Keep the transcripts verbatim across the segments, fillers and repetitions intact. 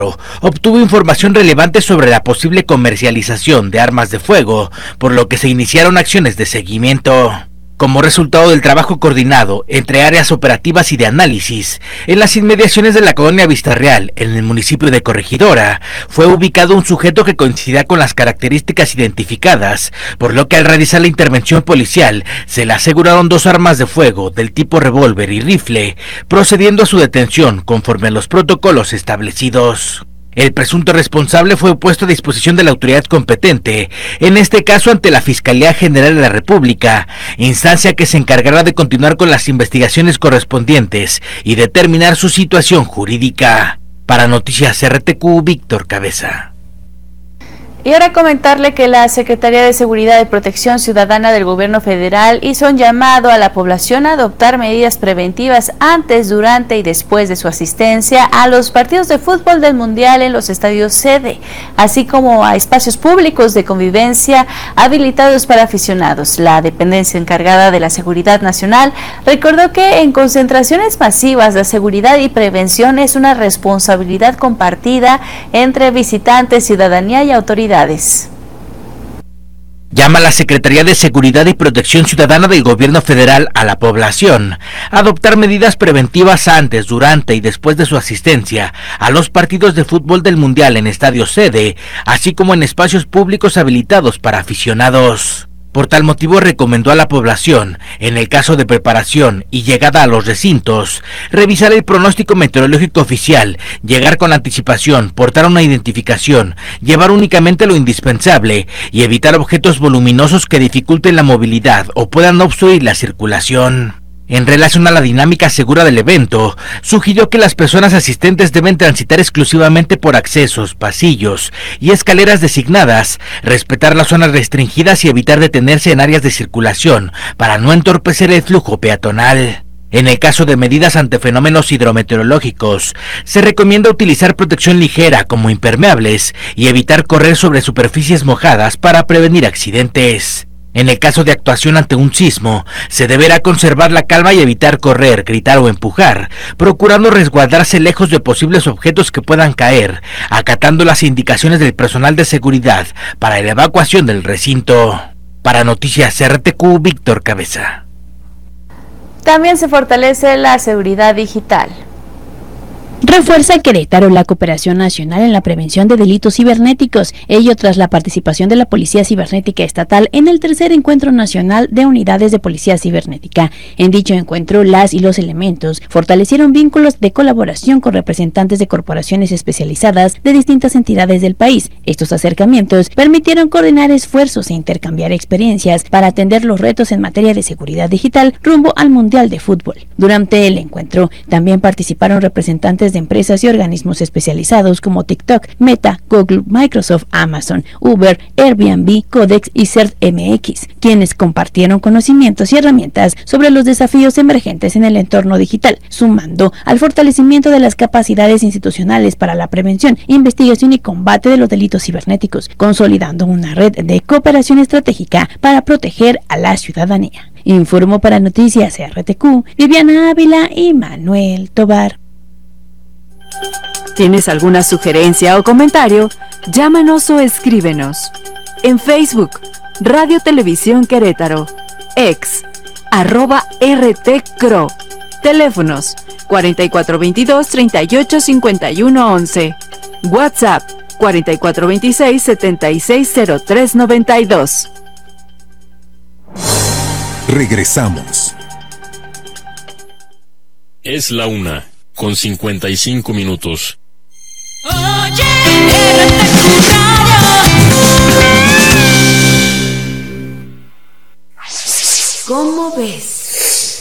obtuvo información relevante sobre la posible comercialización de armas de fuego, por lo que se iniciaron acciones de seguimiento. Como resultado del trabajo coordinado entre áreas operativas y de análisis, en las inmediaciones de la colonia Vistarreal, en el municipio de Corregidora, fue ubicado un sujeto que coincidía con las características identificadas, por lo que al realizar la intervención policial, se le aseguraron dos armas de fuego del tipo revólver y rifle, procediendo a su detención conforme a los protocolos establecidos. El presunto responsable fue puesto a disposición de la autoridad competente, en este caso ante la Fiscalía General de la República, instancia que se encargará de continuar con las investigaciones correspondientes y determinar su situación jurídica. Para Noticias R T Q, Víctor Cabeza. Y ahora comentarle que la Secretaría de Seguridad y Protección Ciudadana del Gobierno Federal hizo un llamado a la población a adoptar medidas preventivas antes, durante y después de su asistencia a los partidos de fútbol del Mundial en los estadios sede, así como a espacios públicos de convivencia habilitados para aficionados. La dependencia encargada de la Seguridad Nacional recordó que en concentraciones masivas la seguridad y prevención es una responsabilidad compartida entre visitantes, ciudadanía y autoridades. Llama a la Secretaría de Seguridad y Protección Ciudadana del Gobierno Federal a la población a adoptar medidas preventivas antes, durante y después de su asistencia a los partidos de fútbol del Mundial en estadios sede, así como en espacios públicos habilitados para aficionados. Por tal motivo recomendó a la población, en el caso de preparación y llegada a los recintos, revisar el pronóstico meteorológico oficial, llegar con anticipación, portar una identificación, llevar únicamente lo indispensable y evitar objetos voluminosos que dificulten la movilidad o puedan obstruir la circulación. En relación a la dinámica segura del evento, sugirió que las personas asistentes deben transitar exclusivamente por accesos, pasillos y escaleras designadas, respetar las zonas restringidas y evitar detenerse en áreas de circulación para no entorpecer el flujo peatonal. En el caso de medidas ante fenómenos hidrometeorológicos, se recomienda utilizar protección ligera como impermeables y evitar correr sobre superficies mojadas para prevenir accidentes. En el caso de actuación ante un sismo, se deberá conservar la calma y evitar correr, gritar o empujar, procurando resguardarse lejos de posibles objetos que puedan caer, acatando las indicaciones del personal de seguridad para la evacuación del recinto. Para Noticias R T Q, Víctor Cabeza. También se fortalece la seguridad digital. Refuerza Querétaro la cooperación nacional en la prevención de delitos cibernéticos, ello tras la participación de la Policía Cibernética Estatal en el tercer encuentro nacional de unidades de policía cibernética. En dicho encuentro, las y los elementos fortalecieron vínculos de colaboración con representantes de corporaciones especializadas de distintas entidades del país. Estos acercamientos permitieron coordinar esfuerzos e intercambiar experiencias para atender los retos en materia de seguridad digital rumbo al Mundial de Fútbol. Durante el encuentro, también participaron representantes de empresas y organismos especializados como TikTok, Meta, Google, Microsoft, Amazon, Uber, Airbnb, Codex y CertMX, quienes compartieron conocimientos y herramientas sobre los desafíos emergentes en el entorno digital, sumando al fortalecimiento de las capacidades institucionales para la prevención, investigación y combate de los delitos cibernéticos, consolidando una red de cooperación estratégica para proteger a la ciudadanía. Informó para Noticias R T Q, Viviana Ávila y Manuel Tobar. ¿Tienes alguna sugerencia o comentario? Llámanos o escríbenos. En Facebook, Radio Televisión Querétaro, ex, arroba R T C R O, teléfonos cuarenta y cuatro veintidós, treinta y ocho, cincuenta y uno once, WhatsApp cuarenta y cuatro veintiséis, setenta y seis cero tres noventa y dos. Regresamos. Es la una, con cincuenta y cinco minutos. Oye, R T Q Radio. ¿Cómo ves?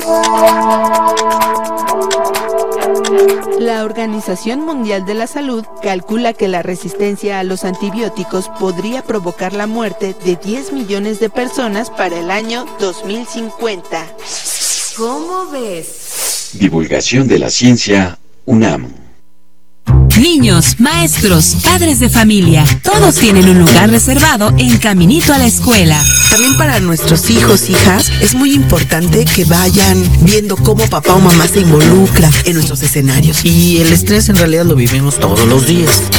La Organización Mundial de la Salud calcula que la resistencia a los antibióticos podría provocar la muerte de diez millones de personas para el año dos mil cincuenta. ¿Cómo ves? Divulgación de la ciencia, UNAM. Niños, maestros, padres de familia, todos tienen un lugar reservado en Caminito a la Escuela. También para nuestros hijos, hijas, es muy importante que vayan viendo cómo papá o mamá se involucra en nuestros escenarios. Y el estrés en realidad lo vivimos todos los días.